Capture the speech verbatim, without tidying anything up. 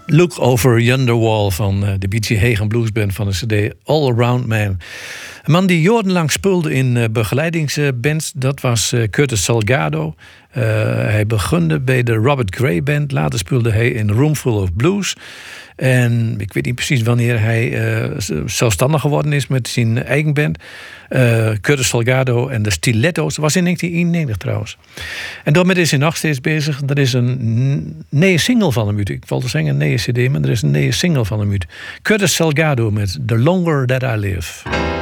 Look Over Yonder Wall van uh, de B G Hagen Blues Band van de C D All Around Man. Een man die jarenlang speelde in uh, begeleidingsbands, dat was uh, Curtis Salgado. Uh, hij begon bij de Robert Gray Band. Later speelde hij in Roomful of Blues. En ik weet niet precies wanneer hij uh, zelfstandig geworden is met zijn eigen band. Uh, Curtis Salgado en de Stilettos. Dat was in negentien eenennegentig trouwens. En daarmee is hij nog steeds bezig. Er is een nieuwe single van hem uit. Ik wilde zeggen een nieuwe cd, maar er is een nieuwe single van hem uit. Curtis Salgado met The Longer That I Live.